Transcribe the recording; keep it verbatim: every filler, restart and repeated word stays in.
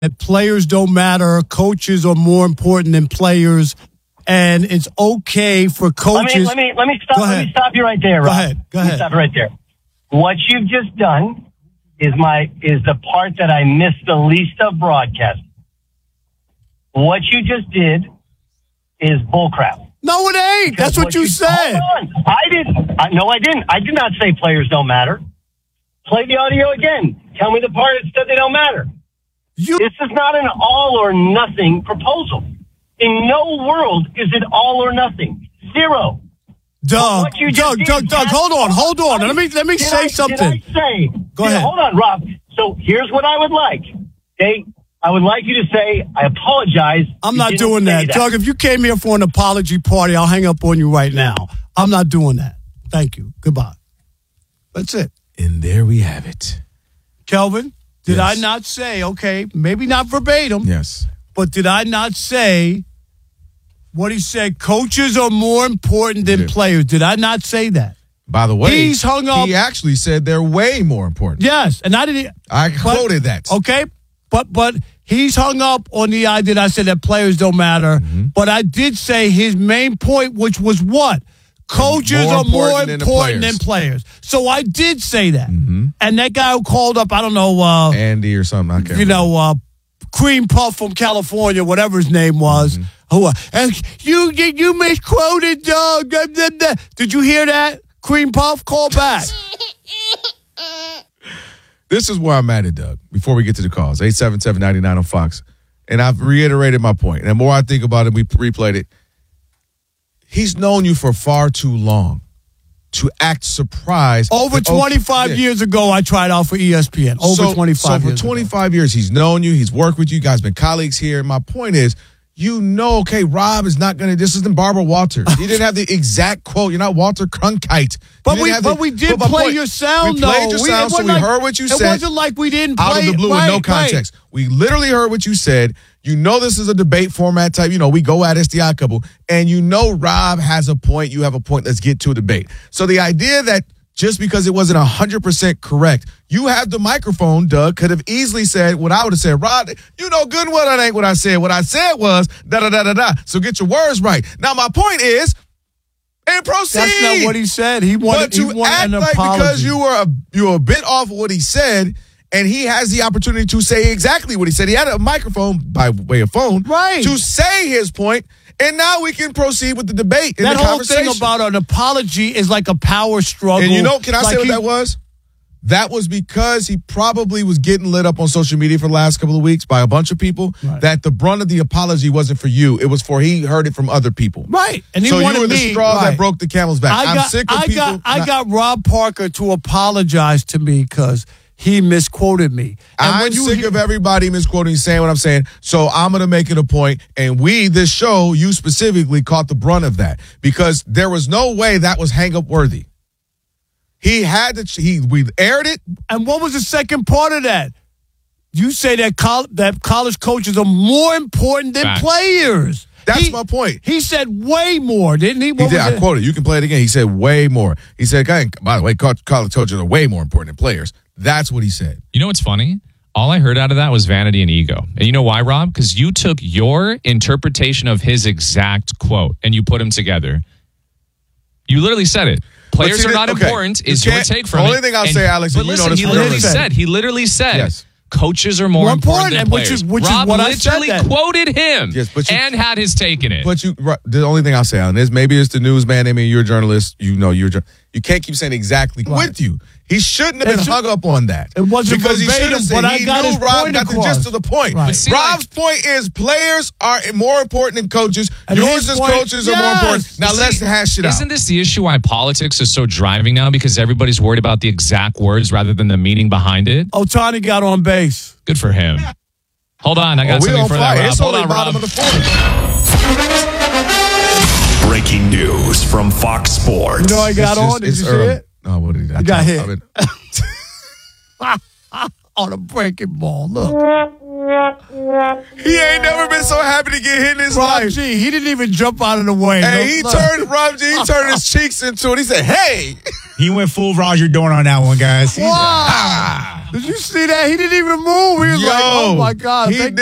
that players don't matter, coaches are more important than players, and it's okay for coaches. Let me let me let me stop. Let me stop you right there, Rob. Go ahead. Go let ahead. Me stop you right there. What you've just done is my is the part that I missed the least of broadcast. What you just did is bullcrap. No, it ain't. Because That's what, what you, you said. Hold on. I didn't. I, no, I didn't. I did not say players don't matter. Play the audio again. Tell me the part that said they don't matter. You, this is not an all or nothing proposal. In no world is it all or nothing. Zero. Doug, Doug, Doug, Doug, hold on, hold on. Let me let me say I, something. Did I say? Go did, ahead. Hold on, Rob. So here's what I would like. Okay, I would like you to say, I apologize. I'm not doing that. that. Doug, if you came here for an apology party, I'll hang up on you right now. I'm not doing that. Thank you. Goodbye. That's it. And there we have it. Kelvin, did yes. I not say, okay, maybe not verbatim. Yes. But did I not say what he said? Coaches are more important than players. Did I not say that? By the way, he's hung up. He actually said they're way more important. Yes, and I didn't. I but, quoted that. Okay, but but he's hung up on the idea that I said that players don't matter. Mm-hmm. But I did say his main point, which was what? Coaches more are more important, important than, than players. So I did say that. Mm-hmm. And that guy who called up, I don't know. Uh, Andy or something. I can't You remember. know, uh, Cream Puff from California, whatever his name was. Mm-hmm. Who? Uh, and you, you, you misquoted, Doug. Did you hear that? Cream Puff, call back. This is where I'm at it, Doug, before we get to the calls. eight seven seven, nine nine on Fox. And I've reiterated my point. And the more I think about it, we replayed it. He's known you for far too long to act surprised. Over twenty-five okay, years ago, I tried out for E S P N. Over so, twenty-five so years for twenty-five ago. years, he's known you. He's worked with you. You guys been colleagues here. And my point is, you know, okay, Rob is not going to, this isn't Barbara Walters. He didn't have the exact quote. You're not Walter Cronkite. But we, but the, we did but play point, your sound, we though. We played your sound, so we like, heard what you it said. It wasn't like we didn't play out of the blue right, with no context. Right. We literally heard what you said. You know this is a debate format type. You know, we go at S D I couple. And you know Rob has a point. You have a point. Let's get to a debate. So the idea that just because it wasn't one hundred percent correct, you have the microphone, Doug, could have easily said what I would have said. Rod, you know good and well that ain't what I said. What I said was da-da-da-da-da. So get your words right. Now, my point is, and proceed. That's not what he said. He wanted, but to he wanted act an like apology. Because you were, a, you were a bit off of what he said, and he has the opportunity to say exactly what he said. He had a microphone by way of phone right. to say his point, and now we can proceed with the debate and that the whole conversation. thing about an apology is like a power struggle. And you know, can I like say what he, that was? That was because he probably was getting lit up on social media for the last couple of weeks by a bunch of people, right. that the brunt of the apology wasn't for you. It was for he heard it from other people. Right. And he so wanted you were the me, straw right. that broke the camel's back. I I'm got, sick of I people. Got, I not, got Rob Parker to apologize to me because he misquoted me. And I'm when you sick hear, of everybody misquoting, saying what I'm saying. So I'm going to make it a point. And we, this show, you specifically caught the brunt of that because there was no way that was hang up worthy. He had to, he, we aired it. And what was the second part of that? You say that, col- that college coaches are more important than Facts. players. That's he, my point. He said way more, didn't he? What he did. Was I quote it. You can play it again. He said way more. He said, by the way, college coaches are way more important than players. That's what he said. You know what's funny? All I heard out of that was vanity and ego. And you know why, Rob? Because you took your interpretation of his exact quote and you put them together. You literally said it. Players see, are not okay. important is your take from it. The only thing I'll and, say, Alex, but and listen, you know this he from literally journalism. said, he literally said, yes. coaches are more, more important, important than which players. is, which Rob is what literally I said that. quoted him yes, but you, and had his take in it. But you, the only thing I'll say on this, maybe it's the newsman. I mean, you're a journalist. You know, you're. You can't keep saying exactly right. with you. He shouldn't have been it's, hung up on that. It wasn't because verbatim, he should have said but I he got knew his Rob point got across. the gist of the point. Right. See, Rob's like, point is players are more important than coaches. And Yours as point, coaches yes. are more important. Now See, let's hash it out. Isn't this the issue why politics is so driving now? Because everybody's worried about the exact words rather than the meaning behind it. Otani got on base. Good for him. Hold on, I got oh, something for fire. that, Rob. It's Hold only on, bottom Rob. of the fourth. Breaking news from Fox Sports. You know I got it's on? Just, Did you see early. it? No, what did he? I got hit. I mean, on a breaking ball. Look. He ain't never been so happy to get hit in his Rob life. G, he didn't even jump out of the way. Hey, Look, he look. turned Rob G, he turned his cheeks into it. He said, "Hey." He went full Roger Dorn on that one, guys. Wow. Did you see that? He didn't even move. He was Yo, like, oh, my God. He Thank